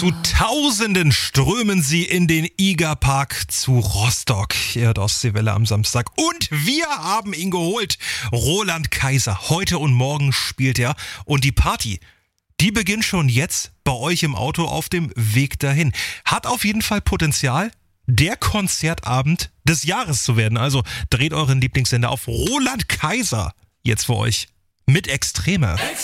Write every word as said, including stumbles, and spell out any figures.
Zu Tausenden strömen sie in den Igerpark zu Rostock. Ihr hört Ostseewelle am Samstag. Und wir haben ihn geholt. Roland Kaiser. Heute und morgen spielt er. Und die Party, die beginnt schon jetzt bei euch im Auto auf dem Weg dahin. Hat auf jeden Fall Potenzial, der Konzertabend des Jahres zu werden. Also dreht euren Lieblingssender auf. Roland Kaiser jetzt für euch mit Extreme.